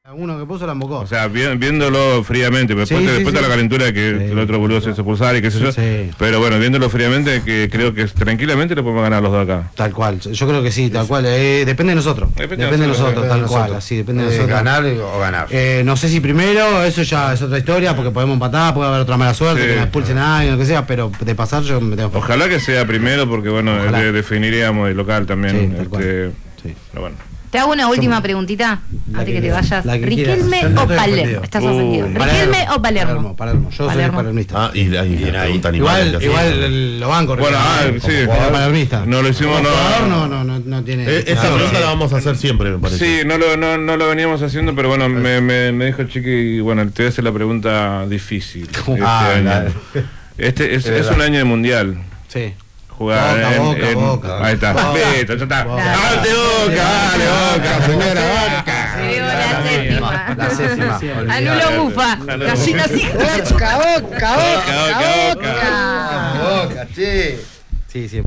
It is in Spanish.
Uno que puso la embocó. O sea, viéndolo fríamente, pero después, después está la calentura que el otro boludo se hizo pulsar y qué sé yo. Pero bueno, viéndolo fríamente, que creo que tranquilamente le podemos ganar los dos acá. Tal cual, yo creo que sí, tal cual. Depende de nosotros. Depende de nosotros, tal cual. Así, depende de nosotros. Ganar o ganar. No sé si primero, eso ya es otra historia, porque podemos empatar, puede haber otra mala suerte, que nos expulsen a alguien, lo que sea, pero de pasar yo me tengo. Ojalá que sea primero, porque bueno, definiríamos el local también. Pero bueno. Te hago una última preguntita antes que te vayas. ¿Riquelme no o Palermo? Estás ofendido. ¿Riquelme o Palermo? Palermo. Yo soy palermista. Ah, y igual lo banco. Bueno, sí. Palermista. No lo hicimos, no tiene. Esa pregunta la vamos a hacer siempre, me parece. Sí, no lo veníamos haciendo, pero bueno, me dijo Chiqui, bueno, te voy a hacer la pregunta difícil. Este es un año de mundial. Sí. Jugar Boca. Ahí está. Listo, ya está. ¡Dale Boca! Señora Boca. La séptima. Anulo Mufa. Gallina sí. Boca, che. Sí, siempre.